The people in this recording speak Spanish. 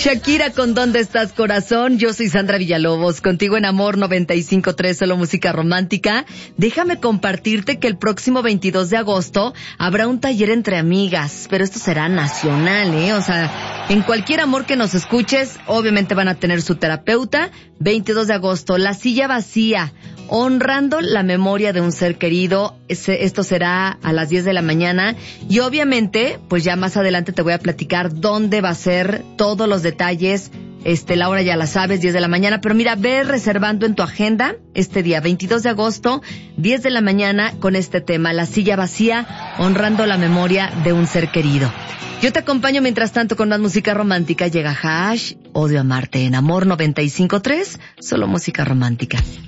Shakira con ¿Dónde estás, corazón? Yo soy Sandra Villalobos, contigo en Amor 95.3, solo música romántica. Déjame compartirte que el próximo 22 de agosto habrá un taller entre amigas, pero esto será nacional, O sea, en cualquier amor que nos escuches, obviamente van a tener su terapeuta. 22 de agosto, La Silla Vacía, honrando la memoria de un ser querido. Esto será a las 10 de la mañana y obviamente, pues ya más adelante te voy a platicar dónde va a ser, todos los detalles. La hora ya la sabes, 10 de la mañana, pero mira, ve reservando en tu agenda este día, 22 de agosto, 10 de la mañana, con este tema, La Silla Vacía, honrando la memoria de un ser querido. Yo te acompaño mientras tanto con más música romántica. Llega Hash, Odio Amarte en Amor 95.3, solo música romántica.